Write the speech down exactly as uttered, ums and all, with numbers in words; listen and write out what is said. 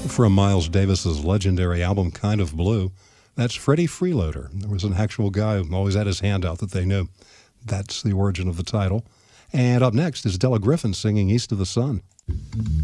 From Miles Davis's legendary album Kind of Blue, that's Freddie Freeloader. There was an actual guy who always had his hand out that they knew. That's the origin of the title. And up next is Della Griffin singing East of the Sun.